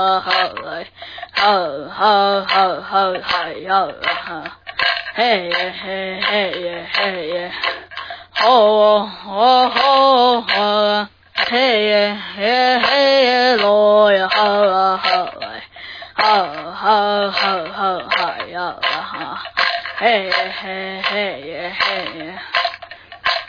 嘿耶嘿嘿耶嘿耶，吼吼吼吼，嘿耶嘿嘿耶罗呀哈哈哈哈哈哈呀哈，嘿耶嘿嘿耶嘿耶。